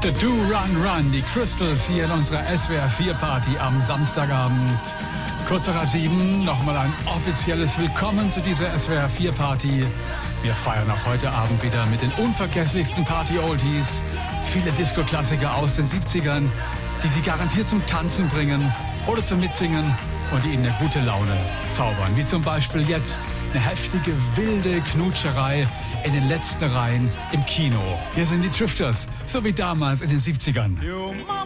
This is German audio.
The Do Run Run, die Crystals hier in unserer SWR 4 Party am Samstagabend. Kurz nach 7, nochmal ein offizielles Willkommen zu dieser SWR 4 Party. Wir feiern auch heute Abend wieder mit den unvergesslichsten Party-Oldies. Viele Disco-Klassiker aus den 70ern, die Sie garantiert zum Tanzen bringen oder zum Mitsingen und die Ihnen eine gute Laune zaubern. Wie zum Beispiel jetzt eine heftige, wilde Knutscherei in den letzten Reihen im Kino. Hier sind die Drifters, so wie damals in den 70ern.